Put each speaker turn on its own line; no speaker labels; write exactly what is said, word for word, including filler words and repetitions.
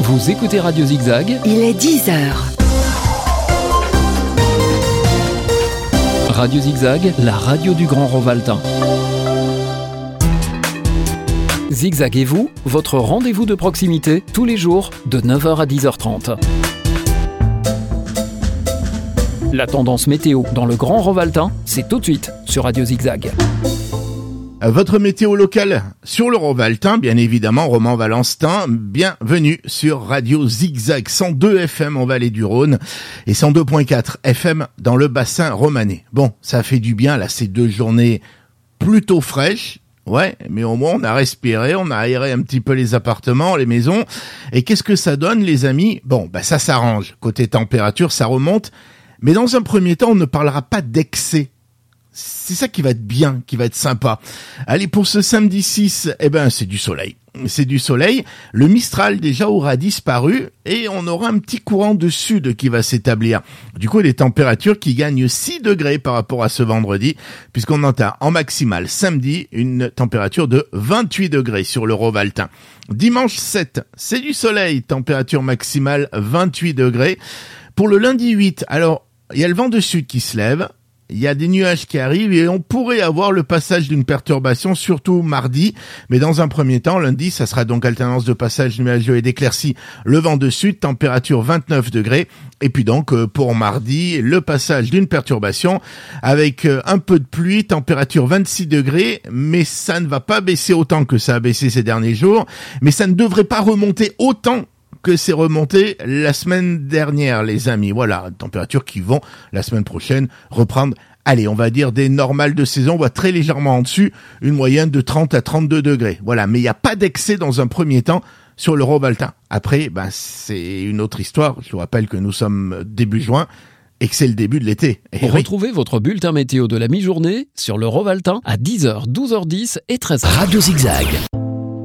Vous écoutez Radio Zigzag.
Il est dix heures.
Radio Zigzag, la radio du Grand Rovaltain. Zigzag et vous, votre rendez-vous de proximité, tous les jours, de neuf heures à dix heures trente. La tendance météo dans le Grand Rovaltain, c'est tout de suite sur Radio Zigzag.
Votre météo locale sur le Rovaltain, bien évidemment, Roman Valentin, bienvenue sur Radio Zigzag, cent deux F M en Vallée du Rhône et cent deux virgule quatre F M dans le bassin romanais. Bon, ça fait du bien là, ces deux journées plutôt fraîches. Ouais, mais au moins on a respiré, on a aéré un petit peu les appartements, les maisons. Et qu'est-ce que ça donne, les amis? Bon, bah ça s'arrange. Côté température, ça remonte. Mais dans un premier temps, on ne parlera pas d'excès. C'est ça qui va être bien, qui va être sympa. Allez, pour ce samedi six, eh ben, c'est du soleil. C'est du soleil. Le Mistral déjà aura disparu et on aura un petit courant de sud qui va s'établir. Du coup, les températures qui gagnent six degrés par rapport à ce vendredi, puisqu'on entend en maximale samedi une température de vingt-huit degrés sur le Rovaltain. Dimanche sept, c'est du soleil, température maximale vingt-huit degrés. Pour le lundi huit, alors, il y a le vent de sud qui se lève. Il y a des nuages qui arrivent et on pourrait avoir le passage d'une perturbation, surtout mardi. Mais dans un premier temps, lundi, ça sera donc alternance de passage nuageux et d'éclaircies. Le vent de sud, température vingt-neuf degrés. Et puis donc, pour mardi, le passage d'une perturbation avec un peu de pluie, température vingt-six degrés. Mais ça ne va pas baisser autant que ça a baissé ces derniers jours. Mais ça ne devrait pas remonter autant que c'est remonté la semaine dernière, les amis. Voilà, températures qui vont, la semaine prochaine, reprendre, allez, on va dire des normales de saison, on va très légèrement en dessus, une moyenne de trente à trente-deux degrés. Voilà, mais il n'y a pas d'excès dans un premier temps sur le Rovaltain. Après, ben, c'est une autre histoire. Je vous rappelle que nous sommes début juin et que c'est le début de l'été. Et
retrouvez oui. votre bulletin météo de la mi-journée sur le Rovaltain à dix heures, douze heures dix et treize heures.
Radio Zigzag.